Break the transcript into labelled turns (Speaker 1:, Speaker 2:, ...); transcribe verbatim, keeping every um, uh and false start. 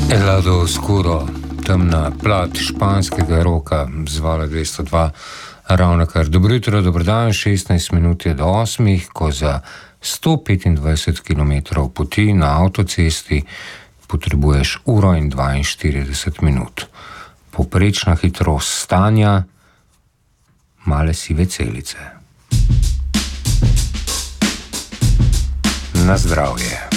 Speaker 1: Helado Oscuro, temna plat španskega roka z vala dvesto dva, ravno kar. Dobro jutro, dobro dan, šestnajst minut je do osmih, ko za sto petindvajset kilometrov poti na avtocesti potrebuješ uro in dvainštirideset minut. Povprečna hitrost stanja male sive celice. Na zdravje.